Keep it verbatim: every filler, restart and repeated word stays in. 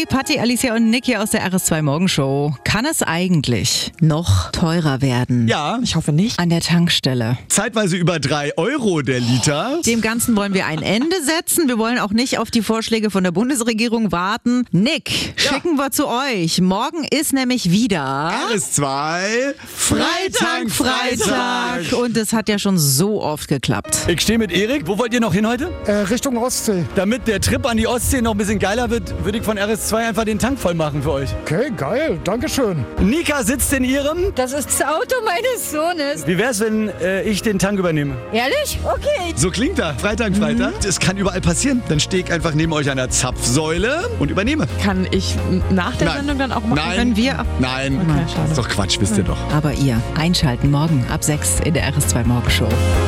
Patti, Alicia und Nick hier aus der R S zwei Morgenshow. Kann es eigentlich noch teurer werden? Ja, Ich hoffe nicht. An der Tankstelle. zeitweise über drei Euro der Liter. Dem Ganzen wollen wir ein Ende setzen. Wir wollen auch nicht auf die Vorschläge von der Bundesregierung warten. Nick, Ja. schicken wir zu euch. Morgen ist nämlich wieder R S zwei Freitag, Freitag. Und es hat ja schon so oft geklappt. Ich stehe mit Erik. Wo wollt ihr noch hin heute? Äh, Richtung Ostsee. Damit der Trip an die Ostsee noch ein bisschen geiler wird, würde ich von R S zwei einfach den Tank voll machen für euch. Okay, geil. Dankeschön. Nika sitzt in ihrem. Das ist das Auto meines Sohnes. Wie wär's, wenn äh, ich den Tank übernehme? Ehrlich? Okay. So klingt er. Freitag, Freitag. Es kann überall passieren. Dann stehe ich einfach neben euch an der Zapfsäule und übernehme. Kann ich nach der Nein. Sendung dann auch machen? Nein. Können wir, Nein. Okay, schade. Ist doch Quatsch, wisst ihr doch. aber ihr, einschalten morgen ab sechs in der R S zwei Morgenshow.